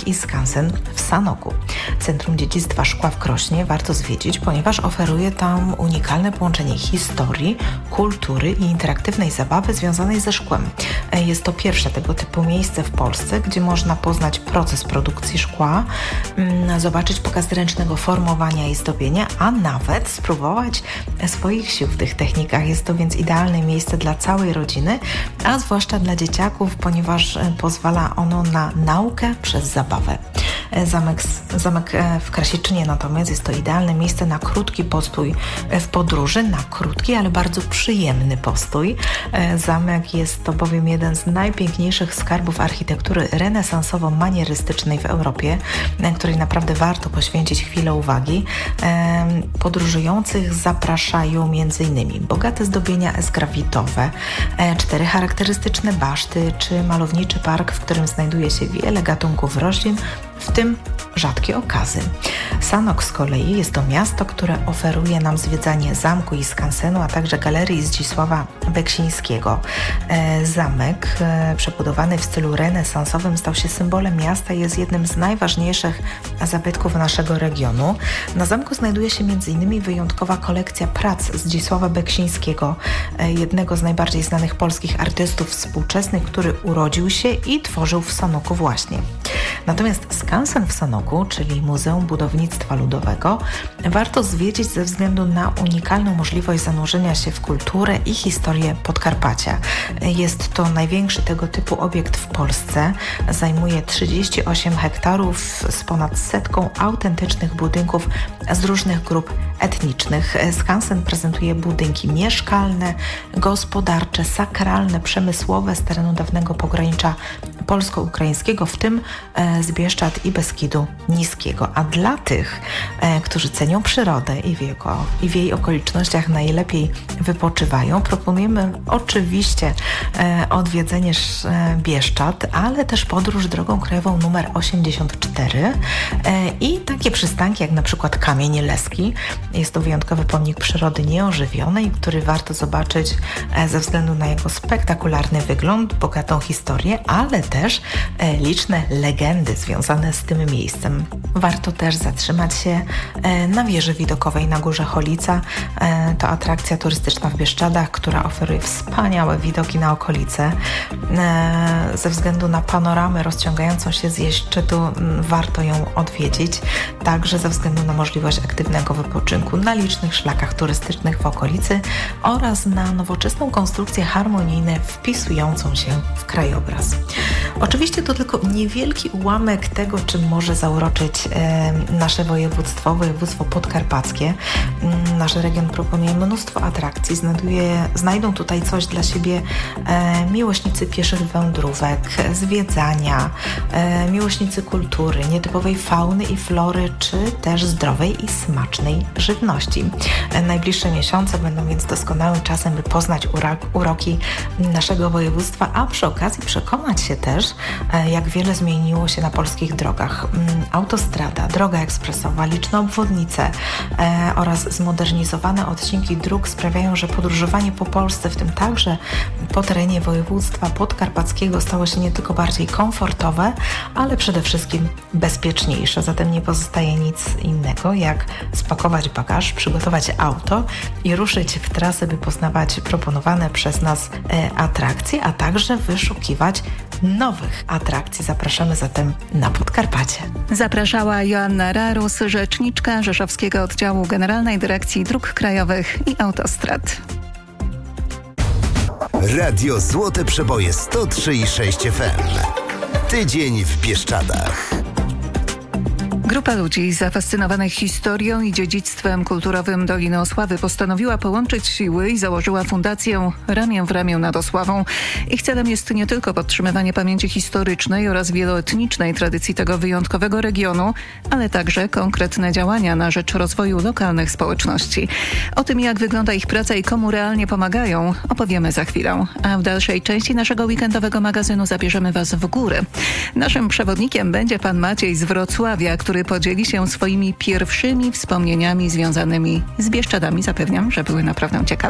i skansen w Sanoku. Centrum Dziedzictwa Szkła w Krośnie warto zwiedzić, ponieważ oferuje tam unikalne połączenie historii, kultury i interaktywnej zabawy związanej ze szkłem. Jest to pierwsze tego typu miejsce w Polsce, gdzie można poznać proces produkcji szkła, zobaczyć pokaz ręcznego formowania i zdobienia, a nawet spróbować swoich sił w tych technikach. Jest to więc idealne miejsce dla całej rodziny, a zwłaszcza dla dzieciaków, ponieważ pozwala ono na naukę przez zabawę. Zamek w Krasiczynie natomiast jest to idealne miejsce na krótki postój w podróży, na krótki, ale bardzo przyjemny postój. Zamek jest to bowiem jeden z najpiękniejszych skarbów architektury renesansowo-manierystycznej w Europie, której naprawdę warto poświęcić chwilę uwagi. Podróżujących zapraszają m.in. bogate zdobienia esgrafitowe, 4 charakterystyczne baszty czy malowniczy park, w którym znajduje się wiele gatunków roślin, w tym rzadkie okazy. Sanok z kolei jest to miasto, które oferuje nam zwiedzanie zamku i skansenu, a także galerii Zdzisława Beksińskiego. Zamek, przebudowany w stylu renesansowym, stał się symbolem miasta i jest jednym z najważniejszych zabytków naszego regionu. Na zamku znajduje się m.in. wyjątkowa kolekcja prac Zdzisława Beksińskiego, jednego z najbardziej znanych polskich artystów współczesnych, który urodził się i tworzył w Sanoku właśnie. Natomiast skansen w Sanoku, czyli Muzeum Budownictwa Ludowego, warto zwiedzić ze względu na unikalną możliwość zanurzenia się w kulturę i historię Podkarpacia. Jest to największy tego typu obiekt w Polsce. Zajmuje 38 hektarów z ponad 100 autentycznych budynków z różnych grup etnicznych. Skansen prezentuje budynki mieszkalne, gospodarcze, sakralne, przemysłowe z terenu dawnego pogranicza polsko-ukraińskiego, w tym z Bieszczad i Beskidu Niskiego. A dla tych, którzy cenią przyrodę i w jej okolicznościach najlepiej wypoczywają, proponujemy oczywiście odwiedzenie Bieszczad, ale też podróż drogą krajową numer 84 i takie przystanki jak na przykład Kamień Leski. Jest to wyjątkowy pomnik przyrody nieożywionej, który warto zobaczyć ze względu na jego spektakularny wygląd, bogatą historię, ale też liczne legendy związane z tym miejscem. Warto też zatrzymać się na wieży widokowej na Górze Cholica. To atrakcja turystyczna w Bieszczadach, która oferuje wspaniałe widoki na okolice. Ze względu na panoramę rozciągającą się z jej szczytu warto ją odwiedzić. Także ze względu na możliwość aktywnego wypoczynku na licznych szlakach turystycznych w okolicy oraz na nowoczesną konstrukcję harmonijną wpisującą się w krajobraz. Oczywiście to tylko niewielki ułamek tego, czym może zauroczyć nasze województwo podkarpackie. Nasz region proponuje mnóstwo atrakcji. Znajdą tutaj coś dla siebie miłośnicy pieszych wędrówek, zwiedzania, miłośnicy kultury, nietypowej fauny i flory, czy też zdrowej i smacznej żywności. Najbliższe miesiące będą więc doskonałym czasem, by poznać uroki naszego województwa, a przy okazji przekonać się też, jak wiele zmieniło się na polskich drogach. Autostrada, droga ekspresowa, liczne obwodnice oraz zmodernizowane odcinki dróg sprawiają, że podróżowanie po Polsce, w tym także po terenie województwa podkarpackiego, stało się nie tylko bardziej komfortowe, ale przede wszystkim bezpieczniejsze. Zatem nie pozostaje nic innego, jak spakować bagaż, przygotować auto i ruszyć w trasę, by poznawać proponowane przez nas atrakcje, a także wyszukiwać nowych atrakcji. Zapraszamy zatem na Podkarpacie. Zapraszała Joanna Rarus, rzeczniczka Rzeszowskiego Oddziału Generalnej Dyrekcji Dróg Krajowych i Autostrad. Radio Złote Przeboje 103,6 FM. Tydzień w Bieszczadach. Grupa ludzi zafascynowanych historią i dziedzictwem kulturowym Doliny Osławy postanowiła połączyć siły i założyła fundację Ramię w ramię nad Osławą. Ich celem jest nie tylko podtrzymywanie pamięci historycznej oraz wieloetnicznej tradycji tego wyjątkowego regionu, ale także konkretne działania na rzecz rozwoju lokalnych społeczności. O tym, jak wygląda ich praca i komu realnie pomagają, opowiemy za chwilę. A w dalszej części naszego weekendowego magazynu zabierzemy Was w góry. Naszym przewodnikiem będzie pan Maciej z Wrocławia, który podzieli się swoimi pierwszymi wspomnieniami związanymi z Bieszczadami. Zapewniam, że były naprawdę ciekawe.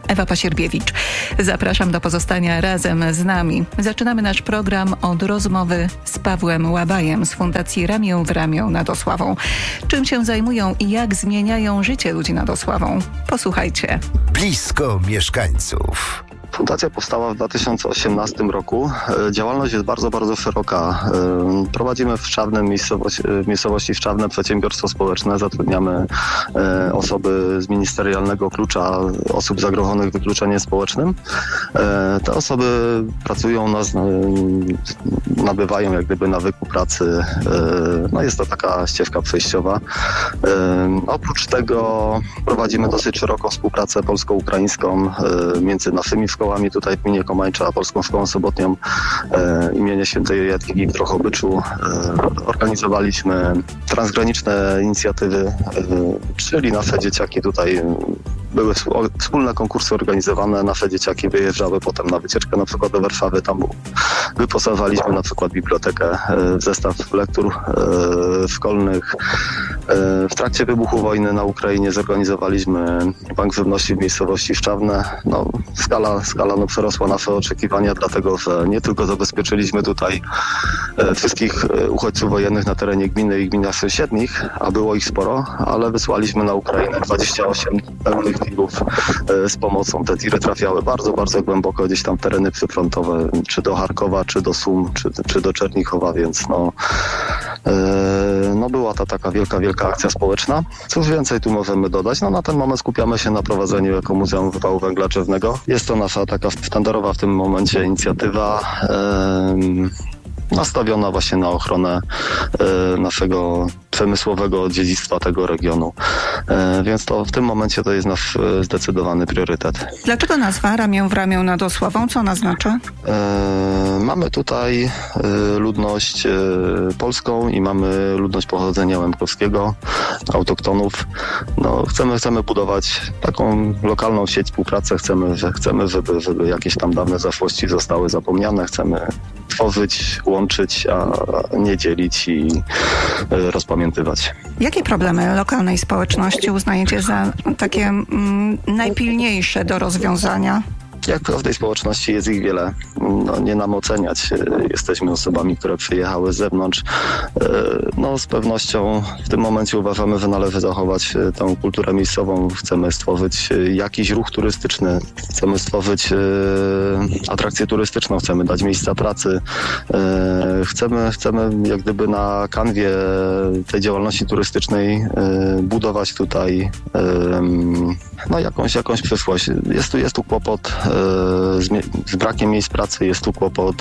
Ewa Pasierbiewicz. Zapraszam do pozostania razem z nami. Zaczynamy nasz program od rozmowy z Pawłem Łabajem z Fundacji Ramię w ramię nad Osławą. Czym się zajmują i jak zmieniają życie ludzi nad Osławą? Posłuchajcie. Blisko mieszkańców. Fundacja powstała w 2018 roku. Działalność jest bardzo, bardzo szeroka. Prowadzimy w Szczawnem, miejscowości Szczawne przedsiębiorstwo społeczne. Zatrudniamy osoby z ministerialnego klucza osób zagrożonych wykluczeniem społecznym. Te osoby pracują, nabywają jak gdyby nawyku pracy. No jest to taka ścieżka przejściowa. Oprócz tego prowadzimy dosyć szeroką współpracę polsko-ukraińską między naszymi szkołami tutaj w gminie Komańcza, a Polską Szkołą Sobotnią imienia Świętej Jadwigi w Drohobyczu. Organizowaliśmy transgraniczne inicjatywy, czyli nasze dzieciaki tutaj były wspólne konkursy organizowane, nasze dzieciaki wyjeżdżały potem na wycieczkę na przykład do Warszawy, tam wyposażaliśmy na przykład bibliotekę w zestaw lektur szkolnych. W trakcie wybuchu wojny na Ukrainie zorganizowaliśmy Bank Żywności w miejscowości Szczawne. Skala przerosła nasze oczekiwania, dlatego że nie tylko zabezpieczyliśmy tutaj wszystkich uchodźców wojennych na terenie gminy i gminach sąsiednich, a było ich sporo, ale wysłaliśmy na Ukrainę 28 pełnych tirów z pomocą. Te tiry trafiały bardzo, bardzo głęboko gdzieś tam tereny przyfrontowe, czy do Charkowa, czy do Sum, czy do Czernichowa, więc była to taka wielka akcja społeczna. Cóż więcej tu możemy dodać? Na ten moment skupiamy się na prowadzeniu jako Muzeum Wypału Węgla Drzewnego. Jest to nasza taka sztandarowa w tym momencie inicjatywa nastawiona właśnie na ochronę naszego przemysłowego dziedzictwa tego regionu. Więc to w tym momencie to jest nasz zdecydowany priorytet. Dlaczego nazwa Ramię w ramię nad Osławą? Co ona znaczy? Mamy tutaj ludność polską i mamy ludność pochodzenia łemkowskiego, autoktonów. Chcemy budować taką lokalną sieć współpracy. Chcemy, żeby jakieś tam dawne zaszłości zostały zapomniane. Chcemy tworzyć, łączyć, a nie dzielić i rozpamiętywać. Jakie problemy lokalnej społeczności uznajecie za takie najpilniejsze do rozwiązania? Jak w każdej społeczności jest ich wiele. Nie nam oceniać. Jesteśmy osobami, które przyjechały z zewnątrz. Z pewnością w tym momencie uważamy, że należy zachować tę kulturę miejscową. Chcemy stworzyć jakiś ruch turystyczny. Chcemy stworzyć atrakcję turystyczną. Chcemy dać miejsca pracy. Chcemy jak gdyby na kanwie tej działalności turystycznej budować tutaj jakąś przyszłość. Jest tu kłopot z brakiem miejsc pracy, jest tu kłopot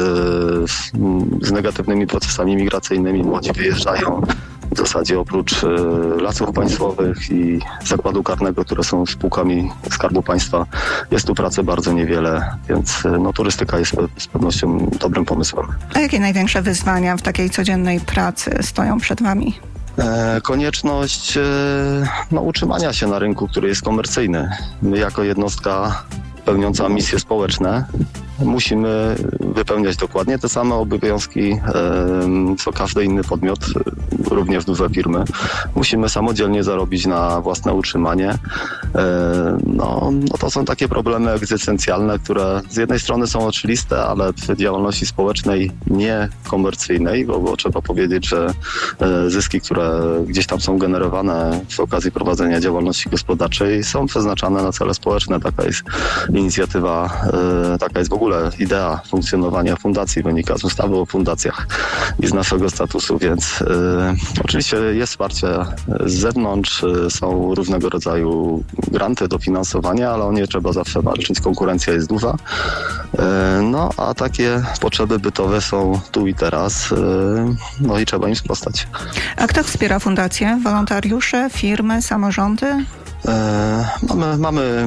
z negatywnymi procesami migracyjnymi. Młodzi wyjeżdżają w zasadzie oprócz Lasów Państwowych i Zakładu Karnego, które są spółkami Skarbu Państwa. Jest tu pracy bardzo niewiele, więc turystyka jest z pewnością dobrym pomysłem. A jakie największe wyzwania w takiej codziennej pracy stoją przed wami? Konieczność utrzymania się na rynku, który jest komercyjny. My jako jednostka pełniąca misje społeczne musimy wypełniać dokładnie te same obowiązki, co każdy inny podmiot, również duże firmy. Musimy samodzielnie zarobić na własne utrzymanie. To są takie problemy egzystencjalne, które z jednej strony są oczywiste, ale przy działalności społecznej niekomercyjnej, bo trzeba powiedzieć, że zyski, które gdzieś tam są generowane przy okazji prowadzenia działalności gospodarczej, są przeznaczane na cele społeczne. Taka jest inicjatywa, taka jest w ogóle idea funkcjonowania fundacji, wynika z ustawy o fundacjach i z naszego statusu, więc oczywiście jest wsparcie z zewnątrz, są różnego rodzaju granty, dofinansowania, ale o nie trzeba zawsze walczyć, konkurencja jest duża, a takie potrzeby bytowe są tu i teraz, i trzeba im sprostać. A kto wspiera fundację? Wolontariusze, firmy, samorządy? Mamy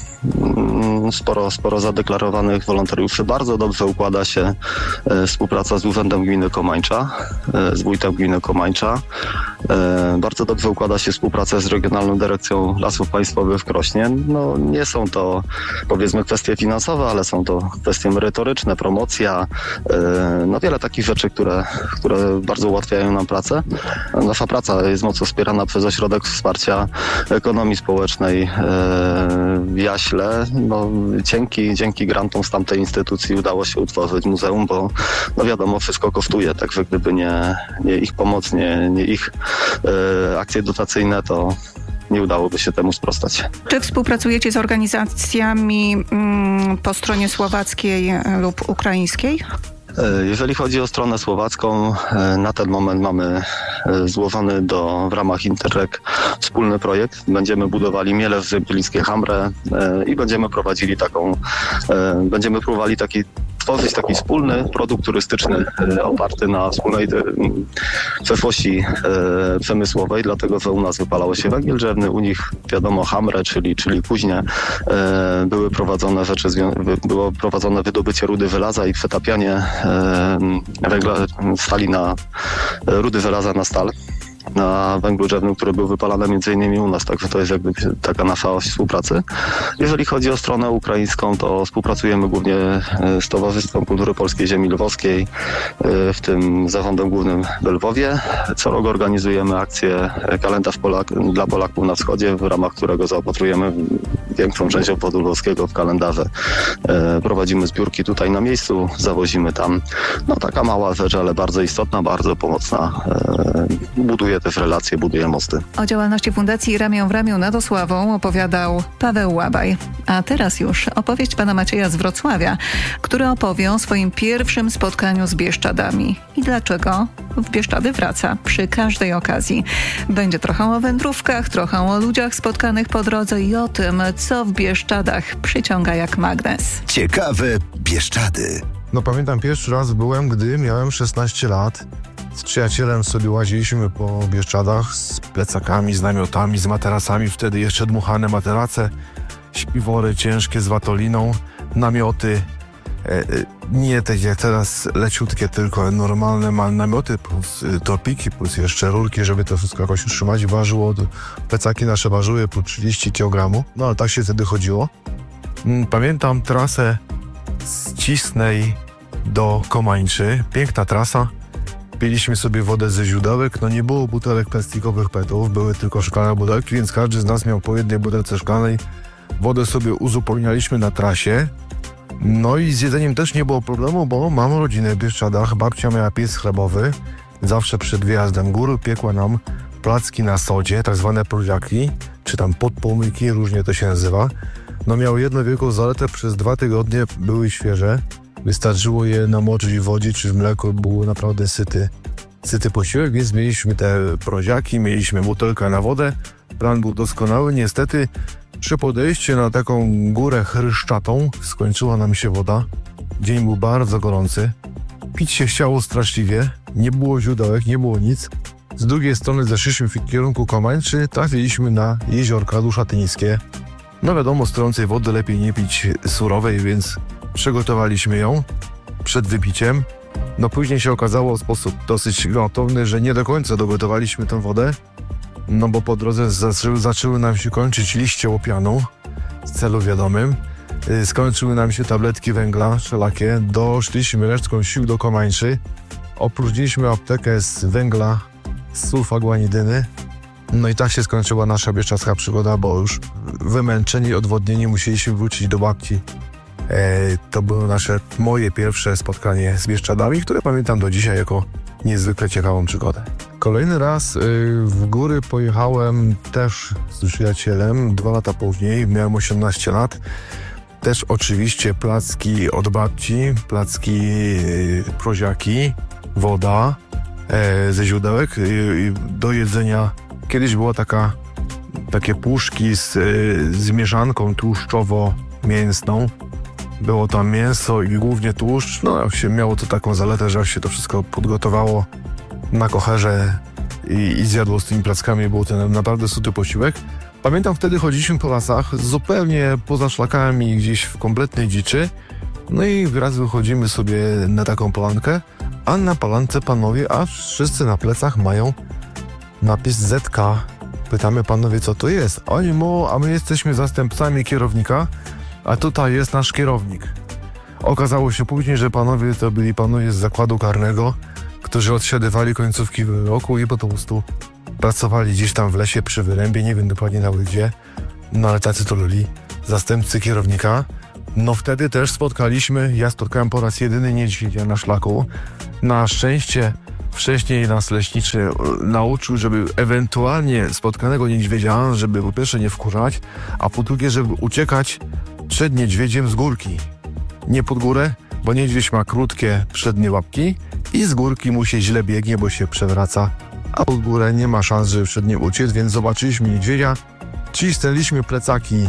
sporo zadeklarowanych wolontariuszy. Bardzo dobrze układa się współpraca z Urzędem Gminy Komańcza, z wójtem gminy Komańcza. Bardzo dobrze układa się współpraca z Regionalną Dyrekcją Lasów Państwowych w Krośnie. No, nie są to, powiedzmy, kwestie finansowe, ale są to kwestie merytoryczne, promocja, no wiele takich rzeczy, które bardzo ułatwiają nam pracę. Nasza praca jest mocno wspierana przez Ośrodek Wsparcia Ekonomii Społecznej w Jaśle. No, dzięki grantom z tamtej instytucji udało się utworzyć muzeum, bo no wiadomo, wszystko kosztuje, także gdyby nie ich pomoc, nie ich akcje dotacyjne, to nie udałoby się temu sprostać. Czy współpracujecie z organizacjami po stronie słowackiej lub ukraińskiej? Jeżeli chodzi o stronę słowacką, na ten moment mamy złożony w ramach Interreg wspólny projekt. Będziemy budowali Mielew Zybilińskie Hamre i będziemy próbowali tworzyć taki wspólny produkt turystyczny oparty na wspólnej przeszłości przemysłowej, dlatego że u nas wypalało się węgiel drzewny, u nich wiadomo hamre, czyli kuźnie, było prowadzone wydobycie rudy żelaza i przetapianie węgla, stali na rudy żelaza na stal, na węglu drzewnym, który był wypalany między innymi u nas, także to jest jakby taka nasza oś współpracy. Jeżeli chodzi o stronę ukraińską, to współpracujemy głównie z Towarzystwem Kultury Polskiej Ziemi Lwowskiej, w tym Zarządem Głównym w Lwowie. Co rok organizujemy akcję Kalendarz dla Polaków na Wschodzie, w ramach którego zaopatrujemy większą część obwodu lwowskiego w kalendarze. Prowadzimy zbiórki tutaj na miejscu, zawozimy tam. No taka mała rzecz, ale bardzo istotna, bardzo pomocna. Buduje też relacje, buduje mosty. O działalności Fundacji Ramię w ramię nad Osławą opowiadał Paweł Łabaj. A teraz już opowieść pana Macieja z Wrocławia, który opowie o swoim pierwszym spotkaniu z Bieszczadami i dlaczego w Bieszczady wraca przy każdej okazji. Będzie trochę o wędrówkach, trochę o ludziach spotkanych po drodze i o tym, co w Bieszczadach przyciąga jak magnes. Ciekawe Bieszczady. No pamiętam, pierwszy raz byłem, gdy miałem 16 lat. Z przyjacielem sobie łaziliśmy po Bieszczadach z plecakami, z namiotami, z materacami. Wtedy jeszcze dmuchane materace, śpiwory ciężkie z watoliną, namioty. Nie tak jak teraz leciutkie, tylko normalne namioty plus topiki, plus jeszcze rurki, żeby to wszystko jakoś utrzymać. Plecaki nasze ważyły po 30 kg. No ale tak się wtedy chodziło. Pamiętam trasę z Cisnej do Komańczy. Piękna trasa. Piliśmy sobie wodę ze źródełek, no nie było butelek plastikowych petów, były tylko szklane butelki, więc każdy z nas miał po jednej butelce szklanej. Wodę sobie uzupełnialiśmy na trasie. No i z jedzeniem też nie było problemu, bo mam rodzinę w Bieszczadach, babcia miała piec chlebowy. Zawsze przed wyjazdem gór piekła nam placki na sodzie, tak zwane proziaki, czy tam podpłomyki, różnie to się nazywa. No miały jedną wielką zaletę, przez 2 tygodnie były świeże. Wystarczyło je namoczyć w wodzie czy w mleku, było naprawdę syty posiłek, więc mieliśmy te proziaki, mieliśmy butelkę na wodę. Plan był doskonały. Niestety przy podejściu na taką górę chryszczatą skończyła nam się woda. Dzień był bardzo gorący. Pić się chciało straszliwie. Nie było źródełek, nie było nic. Z drugiej strony zeszliśmy w kierunku Komańczy, trafiliśmy na jeziorka Duszatyńskie. No wiadomo, z trącej wody lepiej nie pić surowej, więc przygotowaliśmy ją przed wypiciem. No później się okazało w sposób dosyć gwałtowny, że nie do końca dogotowaliśmy tę wodę, no bo po drodze zaczęły nam się kończyć liście łopianu z celu wiadomym. Skończyły nam się tabletki węgla wszelakie. Doszliśmy resztką sił do Komańczy. Opróżniliśmy aptekę z węgla, z sulfaguanidyny. No i tak się skończyła nasza bieszczadzka przygoda, bo już wymęczeni, odwodnieni musieliśmy wrócić do babci. To było moje pierwsze spotkanie z Bieszczadami, które pamiętam do dzisiaj jako niezwykle ciekawą przygodę. Kolejny raz w góry pojechałem też z przyjacielem 2 lata później, miałem 18 lat. Też oczywiście placki od babci, placki proziaki, woda ze źródełek do jedzenia. Kiedyś było takie puszki z mieszanką tłuszczowo-mięsną. Było tam mięso i głównie tłuszcz. No miało to taką zaletę, że jak się to wszystko podgotowało na kocherze i zjadło z tymi plackami, był ten naprawdę syty posiłek. Pamiętam, wtedy chodziliśmy po lasach, zupełnie poza szlakami, gdzieś w kompletnej dziczy. No i raz wychodzimy sobie na taką polankę, a na palance panowie, a wszyscy na plecach mają napis ZK. Pytamy panowie, co to jest. Oni mówią, a my jesteśmy zastępcami kierownika, a tutaj jest nasz kierownik. Okazało się później, że panowie to byli panowie z zakładu karnego, którzy odsiadywali końcówki wyroku i po prostu pracowali gdzieś tam w lesie przy wyrębie, nie wiem dokładnie nawet gdzie, no ale tacy to byli zastępcy kierownika. No wtedy też ja spotkałem po raz jedyny niedźwiedzia na szlaku. Na szczęście wcześniej nas leśniczy nauczył, żeby ewentualnie spotkanego niedźwiedzia, żeby po pierwsze nie wkurzać, a po drugie, żeby uciekać przed niedźwiedziem z górki. Nie pod górę, bo niedźwiedź ma krótkie przednie łapki i z górki mu się źle biegnie, bo się przewraca, a pod górę nie ma szans, żeby przed nim uciec, więc zobaczyliśmy niedźwiedzia, cisnęliśmy plecaki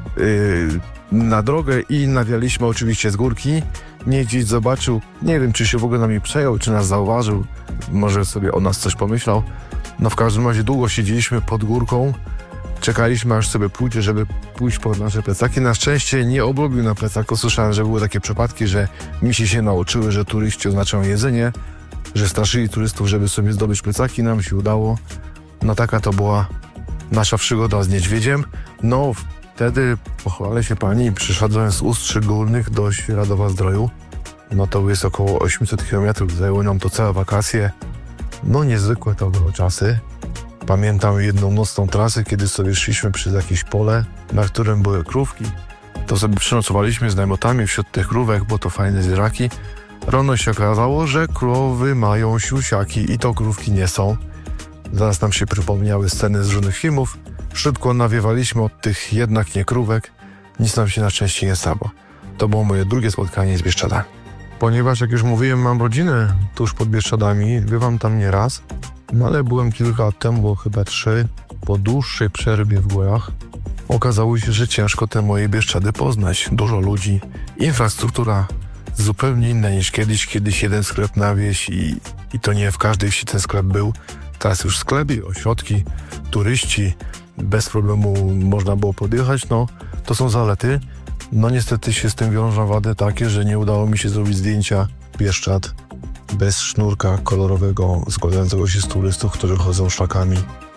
na drogę i nawialiśmy oczywiście z górki. Niedźwiedź zobaczył, nie wiem, czy się w ogóle nami przejął, czy nas zauważył, może sobie o nas coś pomyślał. No w każdym razie długo siedzieliśmy pod górką, czekaliśmy aż sobie pójdzie, żeby pójść pod nasze plecaki. Na szczęście nie obrobił na plecaku. Słyszałem, że były takie przypadki, że misi się nauczyły, że turyści oznaczają jedzenie, że straszyli turystów, żeby sobie zdobyć plecaki. Nam się udało. No taka to była nasza przygoda z niedźwiedziem. No wtedy, pochwalę się pani, przyszedłem z Ustrzy Górnych do Świeradowa-Zdroju. No to jest około 800 km, zajęło nam to całe wakacje. No niezwykłe to były czasy. Pamiętam jedną nocną trasę, kiedy sobie szliśmy przez jakieś pole, na którym były krówki. To sobie przenocowaliśmy z najmotami wśród tych krówek, bo to fajne zwierzaki. Rano się okazało, że krowy mają siusiaki i to krówki nie są. Zaraz nam się przypomniały sceny z różnych filmów. Szybko nawiewaliśmy od tych jednak nie krówek. Nic nam się na szczęście nie stało. To było moje drugie spotkanie z Bieszczadami. Ponieważ, jak już mówiłem, mam rodzinę tuż pod Bieszczadami, bywam tam nieraz. No ale byłem kilka lat temu, bo chyba 3, po dłuższej przerwie w górach. Okazało się, że ciężko te moje Bieszczady poznać. Dużo ludzi, infrastruktura zupełnie inna niż kiedyś. Kiedyś jeden sklep na wieś i to nie w każdej wsi ten sklep był. Teraz już sklepy, ośrodki, turyści, bez problemu można było podjechać. No, to są zalety. No niestety się z tym wiążą wady takie, że nie udało mi się zrobić zdjęcia Bieszczad bez sznurka kolorowego składającego się z turystów, którzy chodzą szlakami.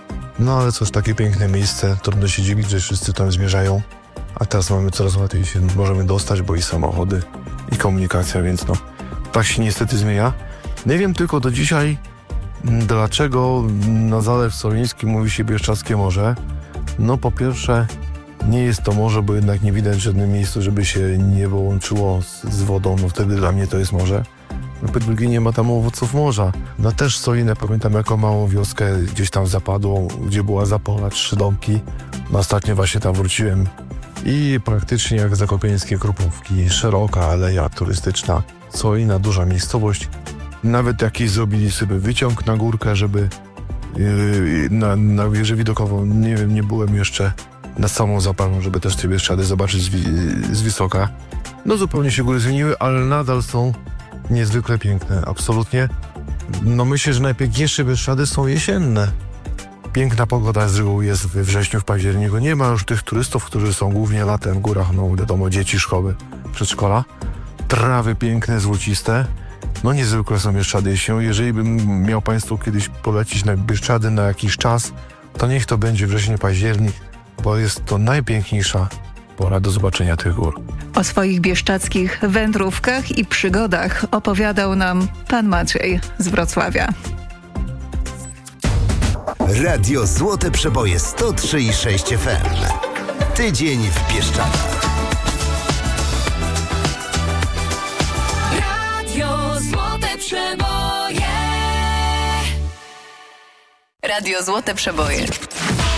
No ale cóż, takie piękne miejsce, trudno się dziwić, że wszyscy tam zmierzają, a teraz mamy coraz łatwiej się możemy dostać, bo i samochody, i komunikacja, więc no, tak się niestety zmienia. Nie wiem tylko do dzisiaj, dlaczego na Zalew Soliński mówi się Bieszczadzkie Morze. No po pierwsze, nie jest to morze, bo jednak nie widać w żadnym miejscu, żeby się nie połączyło z wodą, no wtedy dla mnie to jest morze. Po drugie, nie ma tam owoców morza. No też Solinę pamiętam jako małą wioskę gdzieś tam zapadłą, gdzie była zapola, 3 domki. No ostatnio właśnie tam wróciłem i praktycznie jak zakopieńskie Krupówki, szeroka aleja turystyczna. Solina, duża miejscowość. Nawet jakiś zrobili sobie wyciąg na górkę, żeby na wieżę widokową, nie wiem, nie byłem jeszcze na samą zapalną, żeby też te Bieszczady zobaczyć z wysoka. No zupełnie się góry zmieniły, ale nadal są niezwykle piękne, absolutnie. No myślę, że najpiękniejsze Bieszczady są jesienne. Piękna pogoda z reguły jest we wrześniu, w październiku. Nie ma już tych turystów, którzy są głównie latem w górach, no wiadomo, dzieci, szkoły, przedszkola. Trawy piękne, złociste. No niezwykle są Bieszczady jesienią. Jeżeli bym miał Państwu kiedyś polecić na Bieszczady na jakiś czas, to niech to będzie wrzesień, październik, bo jest to najpiękniejsza pora do zobaczenia tych gór. O swoich bieszczadzkich wędrówkach i przygodach opowiadał nam pan Maciej z Wrocławia. Radio Złote Przeboje 103,6 FM. Tydzień w Bieszczadach. Radio Złote Przeboje. Radio Złote Przeboje.